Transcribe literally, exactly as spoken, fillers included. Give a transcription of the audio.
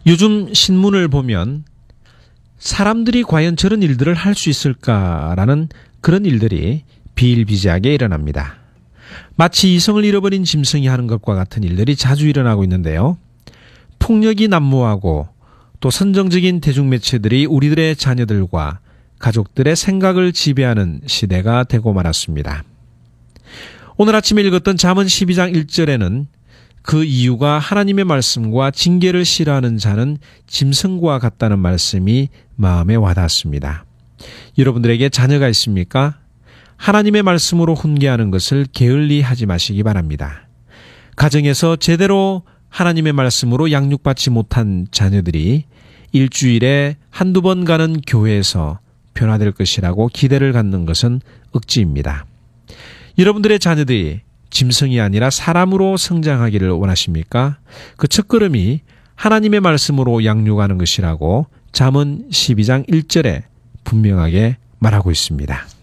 요즘 신문을 보면 사람들이 과연 저런 일들을 할 수 있을까라는 그런 일들이 비일비재하게 일어납니다. 마치 이성을 잃어버린 짐승이 하는 것과 같은 일들이 자주 일어나고 있는데요. 폭력이 난무하고 또 선정적인 대중매체들이 우리들의 자녀들과 가족들의 생각을 지배하는 시대가 되고 말았습니다. 오늘 아침에 읽었던 잠언 십이 장 일 절에는 그 이유가 하나님의 말씀과 징계를 싫어하는 자는 짐승과 같다는 말씀이 마음에 와닿습니다. 여러분들에게 자녀가 있습니까? 하나님의 말씀으로 훈계하는 것을 게을리 하지 마시기 바랍니다. 가정에서 제대로 하나님의 말씀으로 양육받지 못한 자녀들이 일주일에 한두 번 가는 교회에서 변화될 것이라고 기대를 갖는 것은 억지입니다. 여러분들의 자녀들이 짐승이 아니라 사람으로 성장하기를 원하십니까? 그 첫걸음이 하나님의 말씀으로 양육하는 것이라고 잠언 십이 장 일 절에 분명하게 말하고 있습니다.